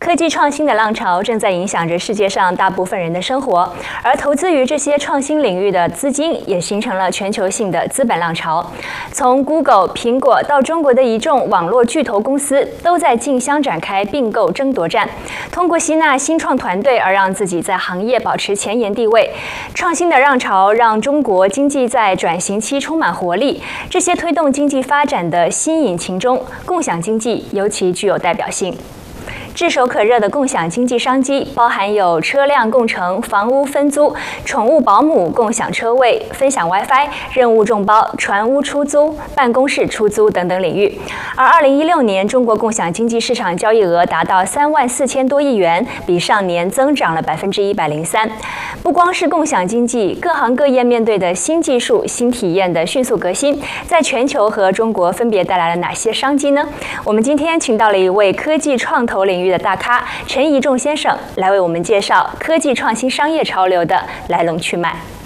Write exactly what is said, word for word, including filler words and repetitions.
科技创新的浪潮正在影响着世界上大部分人的生活，而投资于这些创新领域的资金也形成了全球性的资本浪潮。从 Google、苹果到中国的一众网络巨头公司，都在竞相展开并购争夺战，通过吸纳新创团队而让自己在行业保持前沿地位。创新的浪潮让中国经济在转型期充满活力，这些推动经济发展的新引擎中，共享经济尤其具有代表性。炙手可热的共享经济商机包含有车辆共乘、房屋分租、宠物保姆、共享车位、分享 WiFi、任务众包、船屋出租、办公室出租等等领域。而二零一六年，中国共享经济市场交易额达到三万四千多亿元，比上年增长了百分之一百零三。不光是共享经济，各行各业面对的新技术、新体验的迅速革新，在全球和中国分别带来了哪些商机呢？我们今天请到了一位科技创投领域的大咖陈宜仲先生，来为我们介绍科技创新商业潮流的来龙去脉。